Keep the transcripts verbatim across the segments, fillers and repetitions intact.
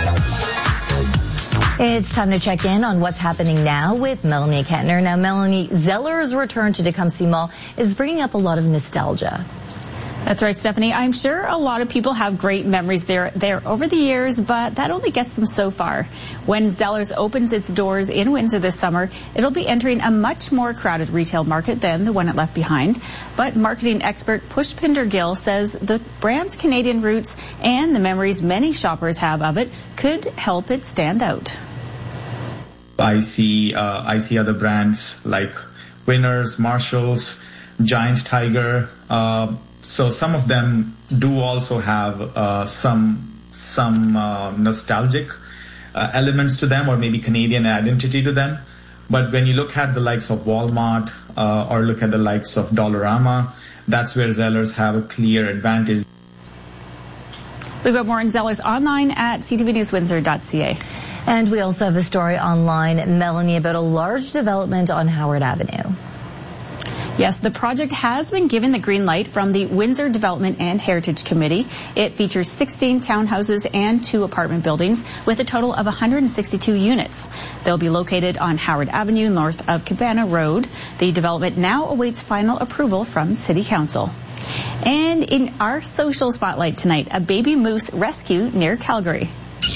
It's time to check in on what's happening now with Melanie Kettner. Now, Melanie, Zeller's return to Tecumseh Mall is bringing up a lot of nostalgia. That's right, Stephanie. I'm sure a lot of people have great memories there there over the years, but that only gets them so far. When Zeller's opens its doors in Windsor this summer, it'll be entering a much more crowded retail market than the one it left behind. But marketing expert Pushpinder Gill says the brand's Canadian roots and the memories many shoppers have of it could help it stand out. I see, uh, I see other brands like Winners, Marshalls, Giant Tiger. Uh, so some of them do also have uh, some some uh, nostalgic uh, elements to them, or maybe Canadian identity to them. But when you look at the likes of Walmart uh, or look at the likes of Dollarama, that's where Zellers have a clear advantage. We've got more on Zellers online at c t v news windsor dot c a. And we also have a story online, Melanie, about a large development on Howard Avenue. Yes, the project has been given the green light from the Windsor Development and Heritage Committee. It features sixteen townhouses and two apartment buildings with a total of one hundred sixty-two units. They'll be located on Howard Avenue north of Cabana Road. The development now awaits final approval from City Council. And in our social spotlight tonight, a baby moose rescue near Calgary.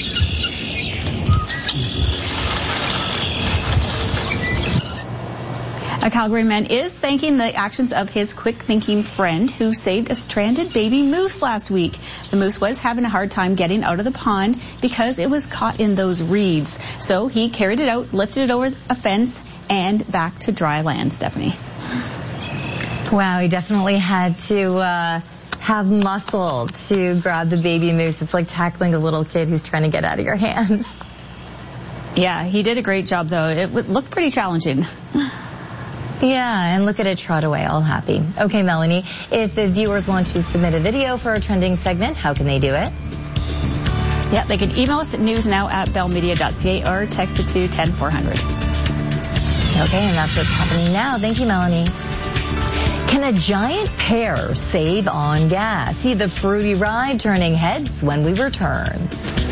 A Calgary man is thanking the actions of his quick-thinking friend who saved a stranded baby moose last week. The moose was having a hard time getting out of the pond because it was caught in those reeds. So he carried it out, lifted it over a fence, and back to dry land, Stephanie. Wow, he definitely had to uh, have muscle to grab the baby moose. It's like tackling a little kid who's trying to get out of your hands. Yeah, he did a great job, though. It looked pretty challenging. Yeah, and look at it trot away, all happy. Okay, Melanie, if the viewers want to submit a video for our trending segment, how can they do it? Yeah, they can email us at newsnow at bell media dot c a or text it to ten four hundred. Okay, and that's what's happening now. Thank you, Melanie. Can a giant pear save on gas? See the fruity ride turning heads when we return.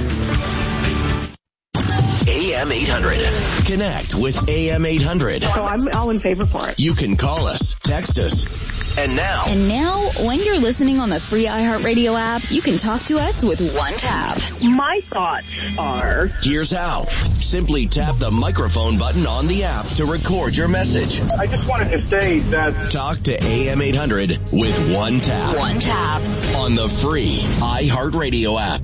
A M eight hundred. Connect with A M eight hundred. So I'm all in favor for it. You can call us, text us. And now. And now, when you're listening on the free iHeartRadio app, you can talk to us with one tap. My thoughts are... Here's how. Simply tap the microphone button on the app to record your message. I just wanted to say that... Talk to A M eight hundred with one tap. One tap. On the free iHeartRadio app.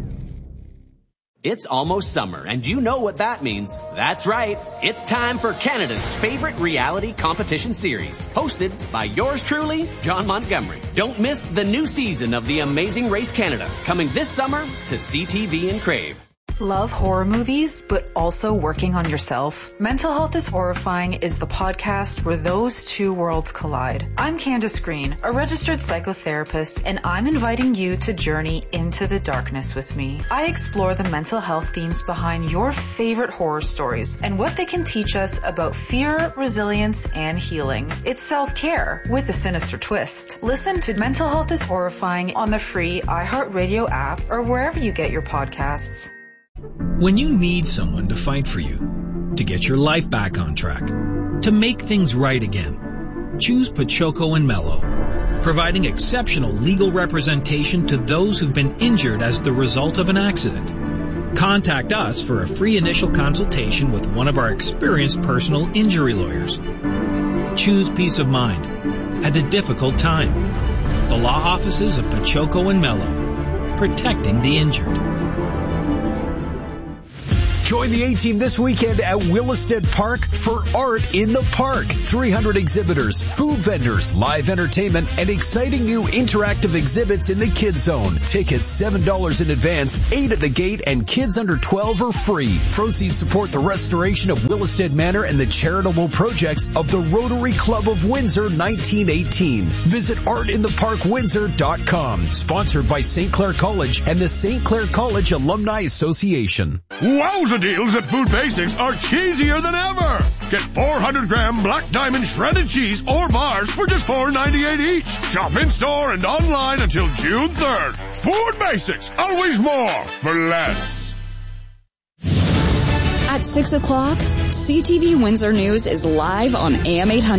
It's almost summer, and you know what that means. That's right. It's time for Canada's favorite reality competition series, hosted by yours truly, John Montgomery. Don't miss the new season of The Amazing Race Canada, coming this summer to C T V and Crave. Love horror movies, but also working on yourself? Mental Health is Horrifying is the podcast where those two worlds collide. I'm Candace Green, a registered psychotherapist, and I'm inviting you to journey into the darkness with me. I explore the mental health themes behind your favorite horror stories and what they can teach us about fear, resilience, and healing. It's self-care with a sinister twist. Listen to Mental Health is Horrifying on the free iHeartRadio app or wherever you get your podcasts. When you need someone to fight for you, to get your life back on track, to make things right again, choose Pachoco and Mello, providing exceptional legal representation to those who've been injured as the result of an accident. Contact us for a free initial consultation with one of our experienced personal injury lawyers. Choose peace of mind at a difficult time. The law offices of Pachoco and Mello, protecting the injured. Join the A-Team this weekend at Williston Park for Art in the Park. three hundred exhibitors, food vendors, live entertainment, and exciting new interactive exhibits in the Kids Zone. Tickets seven dollars in advance, eight at the gate, and kids under twelve are free. Proceeds support the restoration of Williston Manor and the charitable projects of the Rotary Club of Windsor nineteen eighteen. Visit art in the park windsor dot com. Sponsored by Saint Clair College and the Saint Clair College Alumni Association. Wowza deals at Food Basics are cheesier than ever. Get four hundred gram Black Diamond shredded cheese or bars for just four ninety-eight each. Shop in store and online until June third. Food Basics, always more for less. At six o'clock, C T V Windsor News is live on A M eight hundred.